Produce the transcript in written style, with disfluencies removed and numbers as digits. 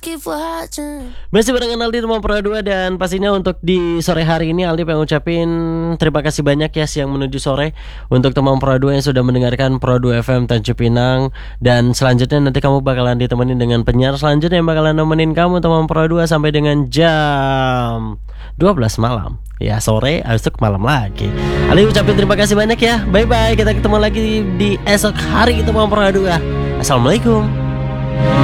Masih barengan Aldi teman Pro 2. Dan pastinya untuk di sore hari ini Aldi pengen ngucapin terima kasih banyak ya siang menuju sore untuk teman Pro 2 yang sudah mendengarkan Pro 2 FM Tanjung Pinang. Dan selanjutnya nanti kamu bakalan ditemenin dengan penyiar selanjutnya yang bakalan nemenin kamu teman Pro 2 sampai dengan jam 12 malam. Ya sore, habis itu malam lagi. Aldi ucapin terima kasih banyak ya. Bye bye, kita ketemu lagi di esok hari teman Pro 2. Assalamualaikum.